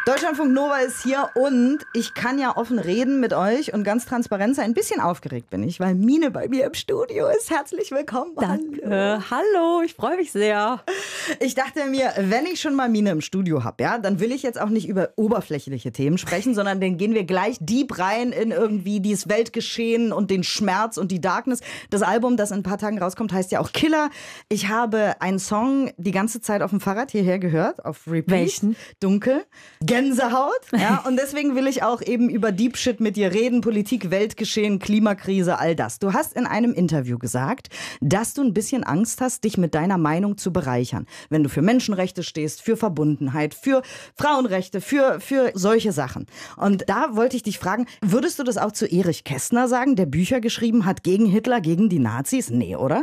Deutschlandfunk Nova ist hier und ich kann ja offen reden mit euch und ganz transparent sein. Ein bisschen aufgeregt bin ich, weil Mine bei mir im Studio ist. Herzlich willkommen. Danke. Hallo, ich freue mich sehr. Ich dachte mir, wenn ich schon mal Mine im Studio habe, ja, dann will ich jetzt auch nicht über oberflächliche Themen sprechen, sondern dann gehen wir gleich deep rein in irgendwie dieses Weltgeschehen und den Schmerz und die Darkness. Das Album, das in ein paar Tagen rauskommt, heißt ja auch Killer. Ich habe einen Song die ganze Zeit auf dem Fahrrad hierher gehört, auf Repeat. Welchen? Dunkel. Gänsehaut. Ja, und deswegen will ich auch eben über Deep Shit mit dir reden. Politik, Weltgeschehen, Klimakrise, all das. Du hast in einem Interview gesagt, dass du ein bisschen Angst hast, dich mit deiner Meinung zu bereichern. Wenn du für Menschenrechte stehst, für Verbundenheit, für Frauenrechte, für solche Sachen. Und da wollte ich dich fragen, würdest du das auch zu Erich Kästner sagen, der Bücher geschrieben hat gegen Hitler, gegen die Nazis? Nee, oder?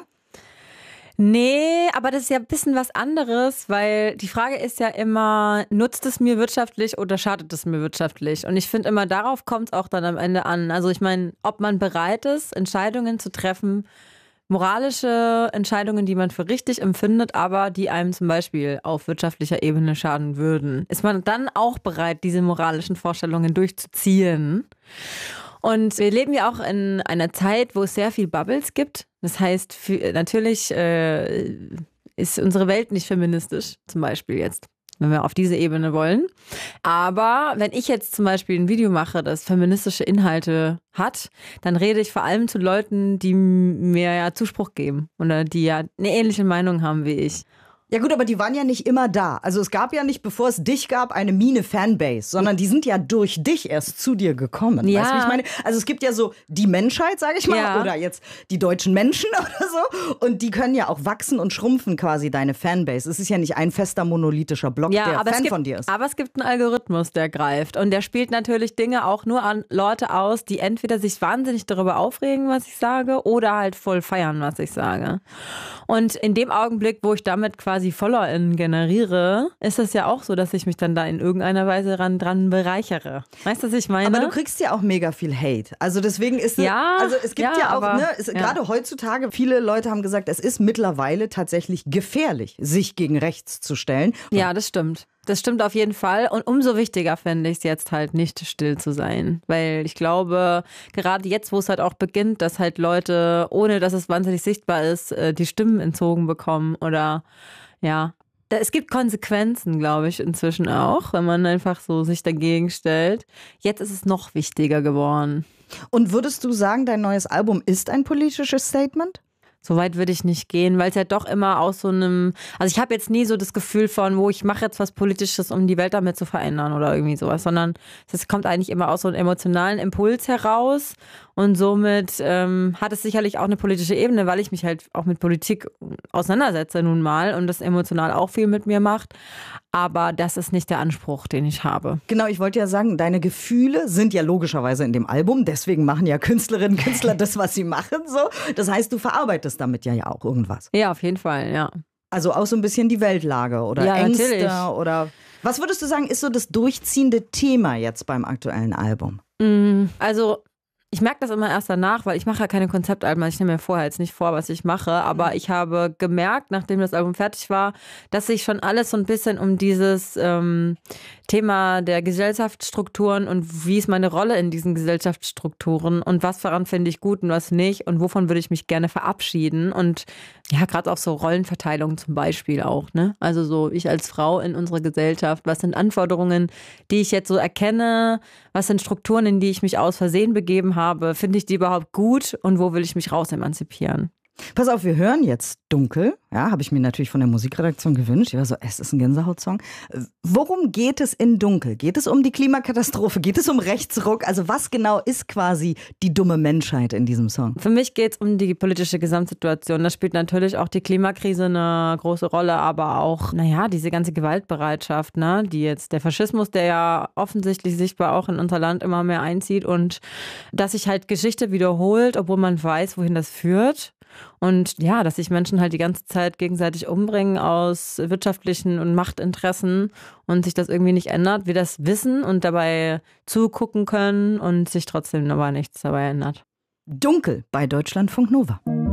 Nee, aber das ist ja ein bisschen was anderes, weil die Frage ist ja immer, nutzt es mir wirtschaftlich oder schadet es mir wirtschaftlich? Und ich finde immer, darauf kommt es auch dann am Ende an. Also ich meine, ob man bereit ist, Entscheidungen zu treffen, moralische Entscheidungen, die man für richtig empfindet, aber die einem zum Beispiel auf wirtschaftlicher Ebene schaden würden. Ist man dann auch bereit, diese moralischen Vorstellungen durchzuziehen? Und wir leben ja auch in einer Zeit, wo es sehr viel Bubbles gibt. Das heißt, natürlich ist unsere Welt nicht feministisch, zum Beispiel jetzt, wenn wir auf diese Ebene wollen. Aber wenn ich jetzt zum Beispiel ein Video mache, das feministische Inhalte hat, dann rede ich vor allem zu Leuten, die mir ja Zuspruch geben oder die ja eine ähnliche Meinung haben wie ich. Ja gut, aber die waren ja nicht immer da. Also es gab ja nicht, bevor es dich gab, eine Mine-Fanbase, sondern die sind ja durch dich erst zu dir gekommen. Ja. Weißt du, wie ich meine? Also es gibt ja so die Menschheit, sage ich mal, Ja. oder jetzt die deutschen Menschen oder so. Und die können ja auch wachsen und schrumpfen quasi, deine Fanbase. Es ist ja nicht ein fester monolithischer Block, der Fan von dir ist. Aber es gibt einen Algorithmus, der greift. Und der spielt natürlich Dinge auch nur an Leute aus, die entweder sich wahnsinnig darüber aufregen, was ich sage, oder halt voll feiern, was ich sage. Und in dem Augenblick, wo ich damit quasi FollowerInnen generiere, ist es ja auch so, dass ich mich dann da in irgendeiner Weise dran bereichere. Weißt du, was ich meine? Aber du kriegst ja auch mega viel Hate. Also deswegen ist es, Ja, also es gibt ja auch, gerade heutzutage, viele Leute haben gesagt, es ist mittlerweile tatsächlich gefährlich, sich gegen rechts zu stellen. Ja, das stimmt. Das stimmt auf jeden Fall. Und umso wichtiger fände ich es jetzt halt nicht still zu sein. Weil ich glaube, gerade jetzt, wo es halt auch beginnt, dass halt Leute, ohne dass es wahnsinnig sichtbar ist, die Stimmen entzogen bekommen oder ja. Es gibt Konsequenzen, glaube ich, inzwischen auch, wenn man einfach so sich dagegen stellt. Jetzt ist es noch wichtiger geworden. Und würdest du sagen, dein neues Album ist ein politisches Statement? So weit würde ich nicht gehen, weil es ja doch immer aus so einem, also ich habe jetzt nie so das Gefühl von, wo ich mache jetzt was Politisches, um die Welt damit zu verändern oder irgendwie sowas, sondern es kommt eigentlich immer aus so einem emotionalen Impuls heraus und somit hat es sicherlich auch eine politische Ebene, weil ich mich halt auch mit Politik auseinandersetze nun mal und das emotional auch viel mit mir macht, aber das ist nicht der Anspruch, den ich habe. Genau, ich wollte ja sagen, deine Gefühle sind ja logischerweise in dem Album, deswegen machen ja Künstlerinnen und Künstler das, was sie machen, so. Das heißt, du verarbeitest damit ja auch irgendwas. Ja, auf jeden Fall, ja. Also auch so ein bisschen die Weltlage oder ja, Ängste natürlich. Oder was würdest du sagen, ist so das durchziehende Thema jetzt beim aktuellen Album? Also ich merke das immer erst danach, weil ich mache ja keine Konzeptalben, also ich nehme mir vorher jetzt nicht vor, was ich mache, aber ich habe gemerkt, nachdem das Album fertig war, dass sich schon alles so ein bisschen um dieses Thema der Gesellschaftsstrukturen und wie ist meine Rolle in diesen Gesellschaftsstrukturen und was daran finde ich gut und was nicht und wovon würde ich mich gerne verabschieden und ja, gerade auch so Rollenverteilung zum Beispiel auch, ne? Also so ich als Frau in unserer Gesellschaft, was sind Anforderungen, die ich jetzt so erkenne, was sind Strukturen, in die ich mich aus Versehen begeben habe, finde ich die überhaupt gut und wo will ich mich raus emanzipieren? Pass auf, wir hören jetzt Dunkel. Ja, habe ich mir natürlich von der Musikredaktion gewünscht. Ich war so, es ist ein Gänsehautsong. Worum geht es in Dunkel? Geht es um die Klimakatastrophe? Geht es um Rechtsruck? Also was genau ist quasi die dumme Menschheit in diesem Song? Für mich geht es um die politische Gesamtsituation. Da spielt natürlich auch die Klimakrise eine große Rolle, aber auch, naja, diese ganze Gewaltbereitschaft, ne, die jetzt der Faschismus, der ja offensichtlich sichtbar auch in unser Land immer mehr einzieht und dass sich halt Geschichte wiederholt, obwohl man weiß, wohin das führt. Und ja, dass sich Menschen halt die ganze Zeit gegenseitig umbringen aus wirtschaftlichen und Machtinteressen und sich das irgendwie nicht ändert, wir das wissen und dabei zugucken können und sich trotzdem aber nichts dabei ändert. Dunkel bei Deutschlandfunk Nova.